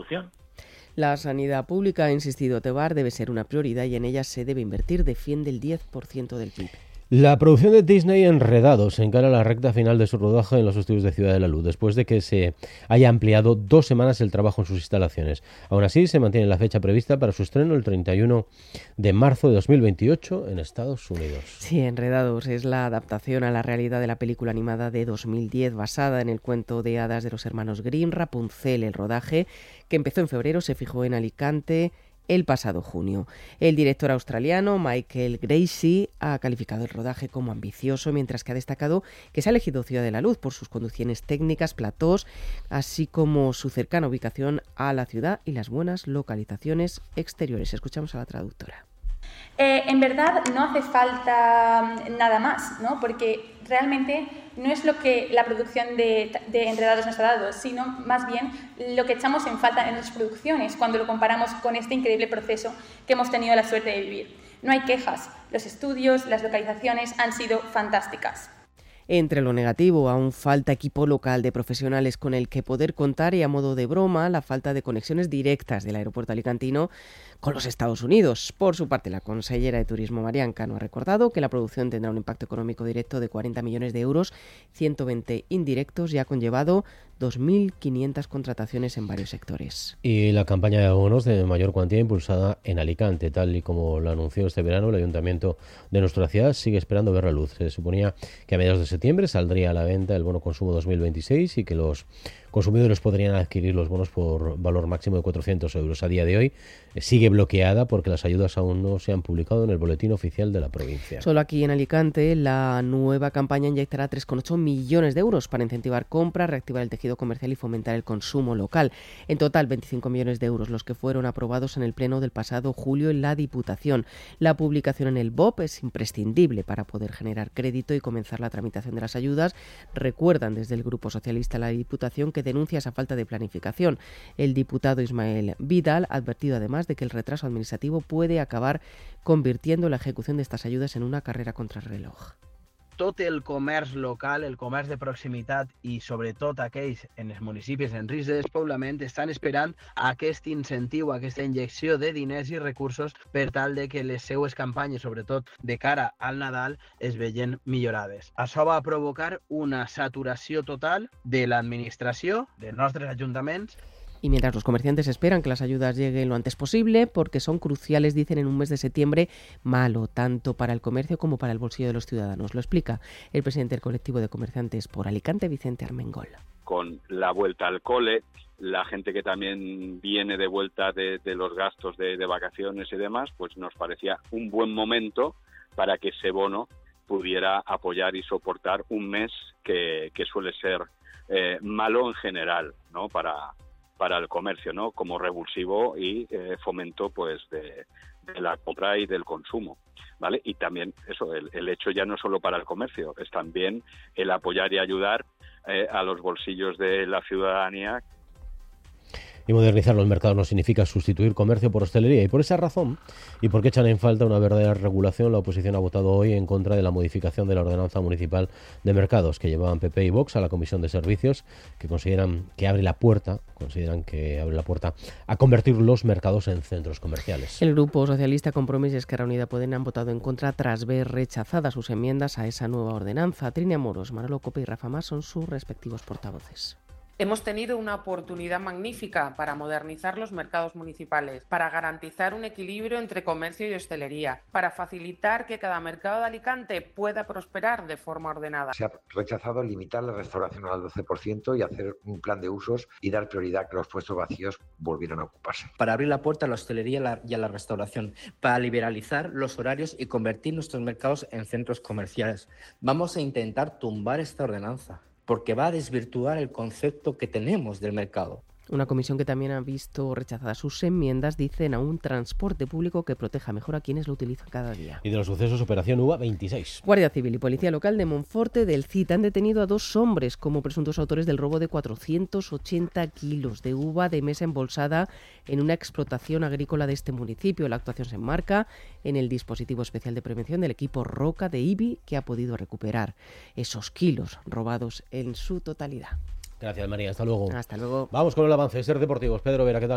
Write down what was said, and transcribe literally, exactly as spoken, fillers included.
solución. La sanidad pública, ha insistido Tebar, debe ser una prioridad y en ella se debe invertir, defiende el diez por ciento del P I B. La producción de Disney Enredados encara la recta final de su rodaje en los estudios de Ciudad de la Luz, después de que se haya ampliado dos semanas el trabajo en sus instalaciones. Aún así, se mantiene la fecha prevista para su estreno el treinta y uno de marzo de dos mil veintiocho en Estados Unidos. Sí, Enredados es la adaptación a la realidad de la película animada de dos mil diez, basada en el cuento de hadas de los hermanos Grimm. Rapunzel, el rodaje, que empezó en febrero, se fijó en Alicante el pasado junio. El director australiano Michael Gracie ha calificado el rodaje como ambicioso, mientras que ha destacado que se ha elegido Ciudad de la Luz por sus condiciones técnicas, platós, así como su cercana ubicación a la ciudad y las buenas localizaciones exteriores. Escuchamos a la traductora. Eh, en verdad no hace falta nada más, ¿no? Porque realmente no es lo que la producción de, de Enredados nos ha dado, sino más bien lo que echamos en falta en las producciones cuando lo comparamos con este increíble proceso que hemos tenido la suerte de vivir. No hay quejas, los estudios, las localizaciones han sido fantásticas. Entre lo negativo, aún falta equipo local de profesionales con el que poder contar y, a modo de broma, la falta de conexiones directas del aeropuerto alicantino con los Estados Unidos. Por su parte, la consellera de Turismo, Marian Cano, ha recordado que la producción tendrá un impacto económico directo de cuarenta millones de euros, ciento veinte indirectos, y ha conllevado dos mil quinientas contrataciones en varios sectores. Y la campaña de bonos de mayor cuantía impulsada en Alicante, tal y como lo anunció este verano el Ayuntamiento de nuestra ciudad, sigue esperando ver la luz. Se suponía que a mediados de septiembre saldría a la venta el bono consumo dos mil veintiséis y que los consumidores podrían adquirir los bonos por valor máximo de cuatrocientos euros. A día de hoy eh, sigue bloqueada porque las ayudas aún no se han publicado en el boletín oficial de la provincia. Solo aquí en Alicante, la nueva campaña inyectará tres coma ocho millones de euros para incentivar compras, reactivar el tejido comercial y fomentar el consumo local. En total, veinticinco millones de euros los que fueron aprobados en el pleno del pasado julio en la Diputación. La publicación en el B O P es imprescindible para poder generar crédito y comenzar la tramitación de las ayudas. Recuerdan desde el Grupo Socialista la Diputación que denuncia esa falta de planificación. El diputado Ismael Vidal ha advertido además de que el retraso administrativo puede acabar convirtiendo la ejecución de estas ayudas en una carrera contra el reloj. Tot el comerç local, el comerç de proximitat i sobretot aquells en els municipis en risc de despoblament estan esperant aquest incentiu, aquesta injecció de diners i recursos per tal de que les seues campanyes, sobretot de cara al Nadal, es vegin millorades. Això va provocar una saturació total de l'administració, dels nostres ajuntaments. Y mientras los comerciantes esperan que las ayudas lleguen lo antes posible, porque son cruciales, dicen, en un mes de septiembre malo, tanto para el comercio como para el bolsillo de los ciudadanos. Lo explica el presidente del colectivo de comerciantes por Alicante, Vicente Armengol. Con la vuelta al cole, la gente que también viene de vuelta de, de los gastos de, de vacaciones y demás, pues nos parecía un buen momento para que ese bono pudiera apoyar y soportar un mes que, que suele ser eh, malo en general, ¿no? Para para el comercio, ¿no? Como revulsivo y eh, fomento, pues, de, de la compra y del consumo, ¿vale? Y también eso, el, el hecho ya no solo para el comercio, es también el apoyar y ayudar eh, a los bolsillos de la ciudadanía. Y modernizar los mercados no significa sustituir comercio por hostelería. Y por esa razón, y porque echan en falta una verdadera regulación, la oposición ha votado hoy en contra de la modificación de la ordenanza municipal de mercados que llevaban P P y Vox a la Comisión de Servicios, que consideran que abre la puerta, consideran que abre la puerta a convertir los mercados en centros comerciales. El Grupo Socialista, Compromís y Esquerra Unida Podem han votado en contra tras ver rechazadas sus enmiendas a esa nueva ordenanza. Trini Moros, Manolo Cope y Rafa Mas son sus respectivos portavoces. Hemos tenido una oportunidad magnífica para modernizar los mercados municipales, para garantizar un equilibrio entre comercio y hostelería, para facilitar que cada mercado de Alicante pueda prosperar de forma ordenada. Se ha rechazado limitar la restauración al doce por ciento y hacer un plan de usos y dar prioridad a que los puestos vacíos volvieran a ocuparse. Para abrir la puerta a la hostelería y a la restauración, para liberalizar los horarios y convertir nuestros mercados en centros comerciales. Vamos a intentar tumbar esta ordenanza, porque va a desvirtuar el concepto que tenemos del mercado. Una comisión que también ha visto rechazadas sus enmiendas, dicen, a un transporte público que proteja mejor a quienes lo utilizan cada día. Y de los sucesos, Operación Uva veintiséis. Guardia Civil y Policía Local de Monforte del Cid han detenido a dos hombres como presuntos autores del robo de cuatrocientos ochenta kilos de uva de mesa embolsada en una explotación agrícola de este municipio. La actuación se enmarca en el dispositivo especial de prevención del equipo Roca de I B I, que ha podido recuperar esos kilos robados en su totalidad. Gracias, María. Hasta luego. Hasta luego. Vamos con el avance. Ser Deportivos. Pedro Vera, ¿qué tal?